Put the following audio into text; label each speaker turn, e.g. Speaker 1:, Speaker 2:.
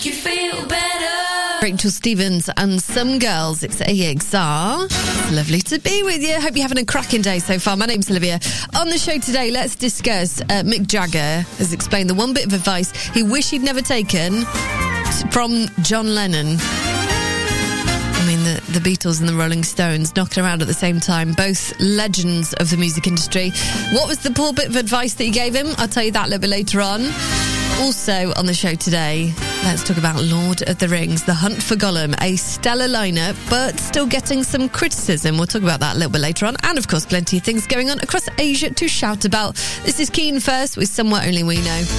Speaker 1: You feel better.
Speaker 2: Rachel Stevens and Some Girls. It's AXR. It's lovely to be with you. Hope you're having a cracking day so far. My name's Olivia. On the show today, let's discuss Mick Jagger has explained the one bit of advice he wished he'd never taken from John Lennon. I mean, the Beatles and the Rolling Stones knocking around at the same time, both legends of the music industry. What was the poor bit of advice that he gave him? I'll tell you that a little bit later on. Also on the show today, let's talk about Lord of the Rings, The Hunt for Gollum, a stellar lineup, but still getting some criticism. We'll talk about that a little bit later on. And, of course, plenty of things going on across Asia to shout about. This is Keen First with Somewhere Only We Know.